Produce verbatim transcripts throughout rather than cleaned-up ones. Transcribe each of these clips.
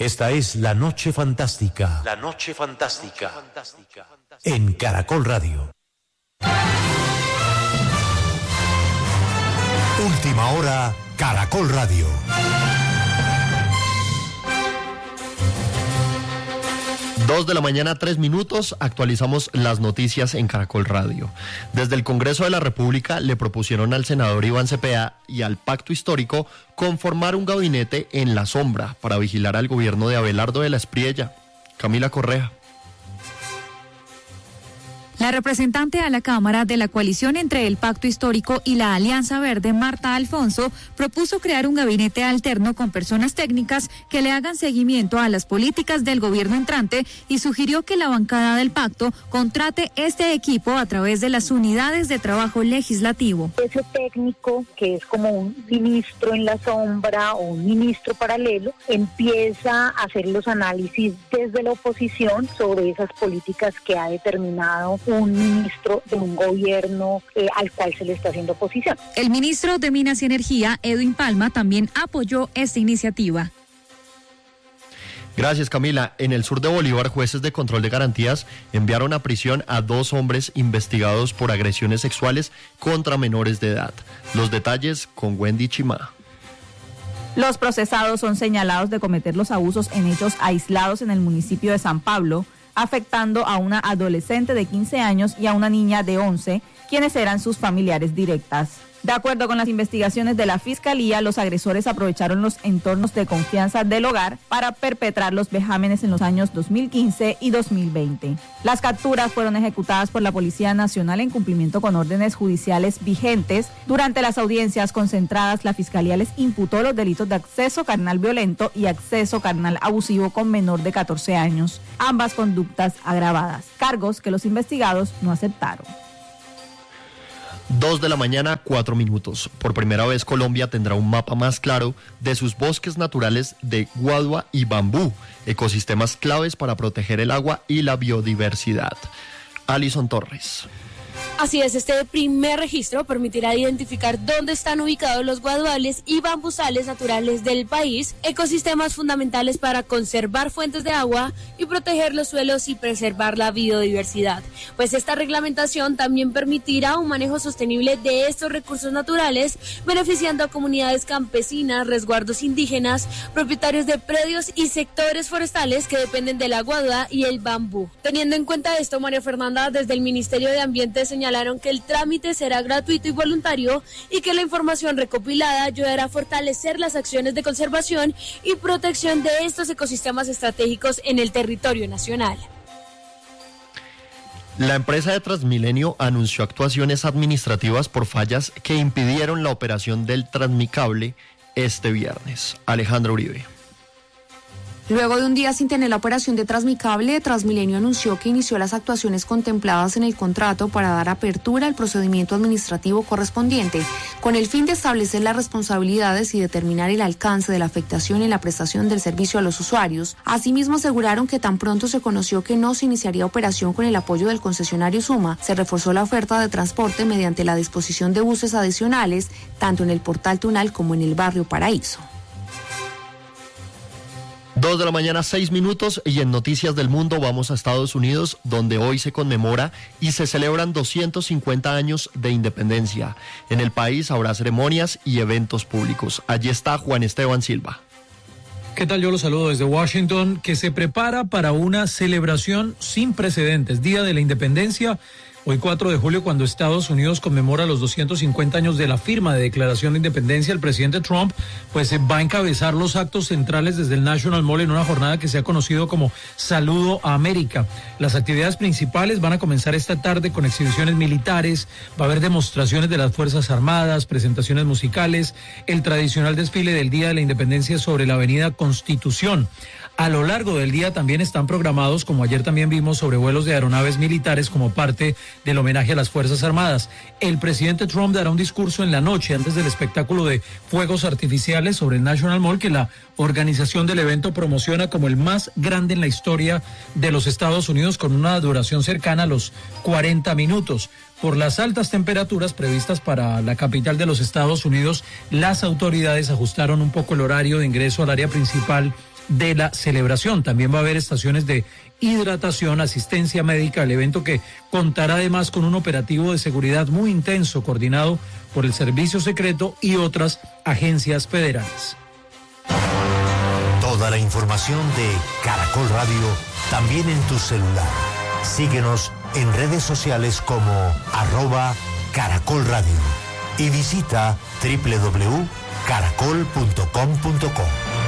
Esta es La Noche Fantástica. La Noche Fantástica. En Caracol Radio. Última hora, Caracol Radio. Dos de la mañana, tres minutos, actualizamos las noticias en Caracol Radio. Desde el Congreso de la República le propusieron al senador Iván Cepeda y al Pacto Histórico conformar un gabinete en la sombra para vigilar al gobierno de Abelardo de la Espriella. Camila Correa. La representante a la Cámara de la coalición entre el Pacto Histórico y la Alianza Verde, Marta Alfonso, propuso crear un gabinete alterno con personas técnicas que le hagan seguimiento a las políticas del gobierno entrante y sugirió que la bancada del pacto contrate este equipo a través de las unidades de trabajo legislativo. Ese técnico, que es como un ministro en la sombra o un ministro paralelo, empieza a hacer los análisis desde la oposición sobre esas políticas que ha determinado un ministro de un gobierno eh, al cual se le está haciendo oposición. El ministro de Minas y Energía, Edwin Palma, también apoyó esta iniciativa. Gracias, Camila. En el sur de Bolívar, jueces de control de garantías enviaron a prisión a dos hombres investigados por agresiones sexuales contra menores de edad. Los detalles con Wendy Chimá. Los procesados son señalados de cometer los abusos en hechos aislados en el municipio de San Pablo, afectando a una adolescente de quince años y a una niña de once, quienes eran sus familiares directas. De acuerdo con las investigaciones de la Fiscalía, los agresores aprovecharon los entornos de confianza del hogar para perpetrar los vejámenes en los años dos mil quince y dos mil veinte. Las capturas fueron ejecutadas por la Policía Nacional en cumplimiento con órdenes judiciales vigentes. Durante las audiencias concentradas, la Fiscalía les imputó los delitos de acceso carnal violento y acceso carnal abusivo con menor de catorce años, ambas conductas agravadas, cargos que los investigados no aceptaron. Dos de la mañana, cuatro minutos. Por primera vez Colombia tendrá un mapa más claro de sus bosques naturales de guadua y bambú, ecosistemas claves para proteger el agua y la biodiversidad. Alison Torres. Así es, este primer registro permitirá identificar dónde están ubicados los guaduales y bambusales naturales del país, ecosistemas fundamentales para conservar fuentes de agua y proteger los suelos y preservar la biodiversidad. Pues esta reglamentación también permitirá un manejo sostenible de estos recursos naturales, beneficiando a comunidades campesinas, resguardos indígenas, propietarios de predios y sectores forestales que dependen de la guadua y el bambú. Teniendo en cuenta esto, María Fernanda, desde el Ministerio de Ambiente señalaron que el trámite será gratuito y voluntario y que la información recopilada ayudará a fortalecer las acciones de conservación y protección de estos ecosistemas estratégicos en el territorio nacional. La empresa de Transmilenio anunció actuaciones administrativas por fallas que impidieron la operación del Transmicable este viernes. Alejandra Uribe. Luego de un día sin tener la operación de Transmicable, Transmilenio anunció que inició las actuaciones contempladas en el contrato para dar apertura al procedimiento administrativo correspondiente, con el fin de establecer las responsabilidades y determinar el alcance de la afectación en la prestación del servicio a los usuarios. Asimismo, aseguraron que tan pronto se conoció que no se iniciaría operación con el apoyo del concesionario Suma, se reforzó la oferta de transporte mediante la disposición de buses adicionales, tanto en el Portal Tunal como en el barrio Paraíso. Dos de la mañana, seis minutos, y en Noticias del Mundo vamos a Estados Unidos, donde hoy se conmemora y se celebran doscientos cincuenta años de independencia. En el país habrá ceremonias y eventos públicos. Allí está Juan Esteban Silva. ¿Qué tal? Yo los saludo desde Washington, que se prepara para una celebración sin precedentes, Día de la Independencia. Hoy cuatro de julio, cuando Estados Unidos conmemora los doscientos cincuenta años de la firma de Declaración de Independencia, el presidente Trump pues va a encabezar los actos centrales desde el National Mall en una jornada que se ha conocido como Saludo a América. Las actividades principales van a comenzar esta tarde con exhibiciones militares, va a haber demostraciones de las Fuerzas Armadas, presentaciones musicales, el tradicional desfile del Día de la Independencia sobre la avenida Constitución. A lo largo del día también están programados, como ayer también vimos, sobrevuelos de aeronaves militares como parte del homenaje a las Fuerzas Armadas. El presidente Trump dará un discurso en la noche antes del espectáculo de fuegos artificiales sobre el National Mall, que la organización del evento promociona como el más grande en la historia de los Estados Unidos, con una duración cercana a los cuarenta minutos. Por las altas temperaturas previstas para la capital de los Estados Unidos, las autoridades ajustaron un poco el horario de ingreso al área principal de la celebración. También va a haber estaciones de hidratación, asistencia médica, el evento que contará además con un operativo de seguridad muy intenso coordinado por el Servicio Secreto y otras agencias federales. Toda la información de Caracol Radio también en tu celular. Síguenos en redes sociales como arroba Caracol Radio y visita doble u doble u doble u punto caracol punto com punto co.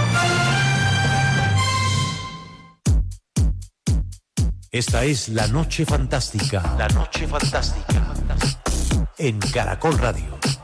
Esta es La Noche Fantástica. La Noche Fantástica. En Caracol Radio.